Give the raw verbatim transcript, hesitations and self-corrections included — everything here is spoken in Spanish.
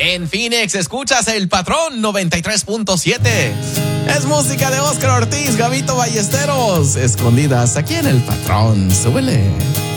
En Phoenix escuchas El Patrón noventa y tres punto siete. Es música de Óscar Ortiz, Gabito Ballesteros. Escondidas aquí en El Patrón. Súbele.